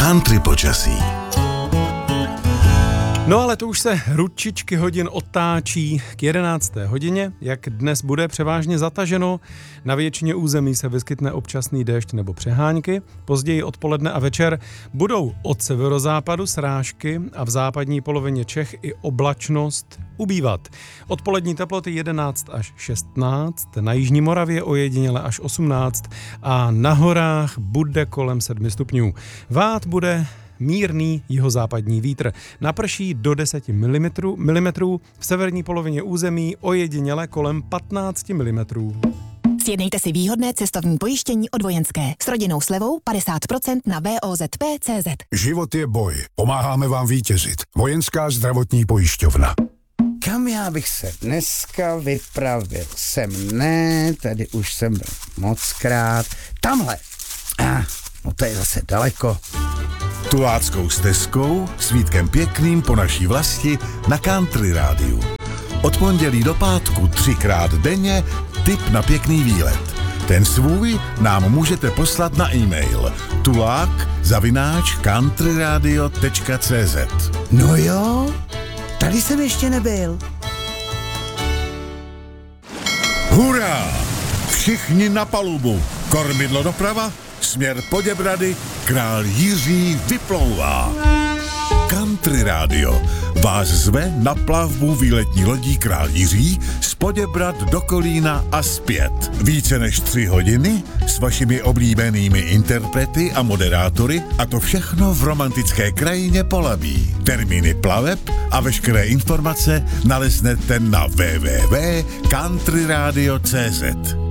country počasí. No ale to už se ručičky hodin otáčí k 11. hodině, jak dnes bude převážně zataženo. Na většině území se vyskytne občasný déšť nebo přehánky. Později odpoledne a večer budou od severozápadu srážky a v západní polovině Čech i oblačnost ubývat. Odpolední teploty 11 až 16, na jižní Moravě ojediněle až 18 a na horách bude kolem 7 stupňů. Vát bude mírný jihozápadní vítr. Naprší do 10 mm, v severní polovině území ojediněle kolem 15 mm. Sjednejte si výhodné cestovní pojištění od Vojenské s rodinnou slevou 50% na VOZP.cz. Život je boj. Pomáháme vám vítězit. Vojenská zdravotní pojišťovna. Kam já bych se dneska vypravil? Tady už jsem byl mockrát. Tamhle. No to je zase daleko. Tuláckou stezkou s Vítkem Pěkným po naší vlasti na Country rádiu. Od pondělí do pátku 3krát denně tip na pěkný výlet. Ten svůj nám můžete poslat na e-mail tulák@countryradio.cz. No jo, tady jsem ještě nebyl. Hurá! Všichni na palubu. Kormidlo doprava, směr Poděbrady, král Jiří vyplouvá. Country rádio vás zve na plavbu výletní lodí Král Jiří z Poděbrad do Kolína a zpět. Více než 3 hodiny s vašimi oblíbenými interprety a moderátory a to všechno v romantické krajině Polabí. Termíny plaveb a veškeré informace naleznete na www.countryradio.cz.